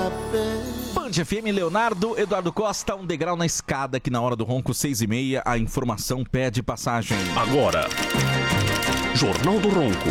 Band FM, Leonardo, Eduardo Costa, um degrau na escada que na hora do ronco 6h30 a informação pede passagem. Agora, Jornal do Ronco.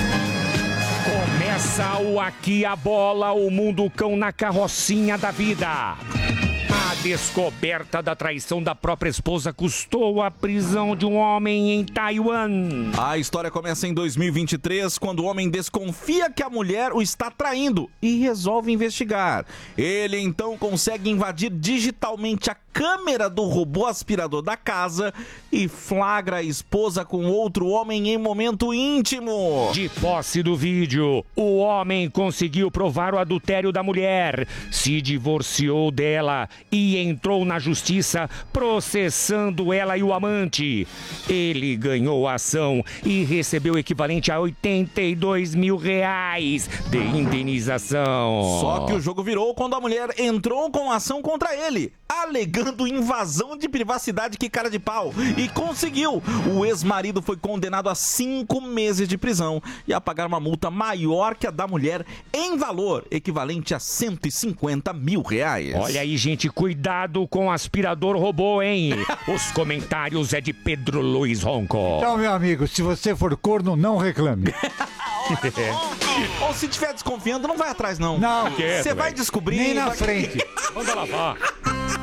Começa o Aqui a Bola, o Mundo Cão na carrocinha da vida. A descoberta da traição da própria esposa custou a prisão de um homem em Taiwan. A história começa em 2023, quando o homem desconfia que a mulher o está traindo e resolve investigar. Ele então consegue invadir digitalmente a câmera do robô aspirador da casa e flagra a esposa com outro homem em momento íntimo. De posse do vídeo, o homem conseguiu provar o adultério da mulher, se divorciou dela e entrou na justiça processando ela e o amante. Ele ganhou a ação e recebeu o equivalente a R$82 mil de indenização. Só que o jogo virou quando a mulher entrou com ação contra ele, alegando invasão de privacidade, que cara de pau, e conseguiu. O ex-marido foi condenado a 5 meses de prisão e a pagar uma multa maior que a da mulher, em valor equivalente a R$150 mil. Olha aí, gente, cuidado com o aspirador robô, hein? Os comentários é de Pedro Luiz Ronco. Então, meu amigo, se você for corno, não reclame. Ou se tiver desconfiando, não vai atrás não. Não. Você vai descobrir. Nem na frente. Manda lavar.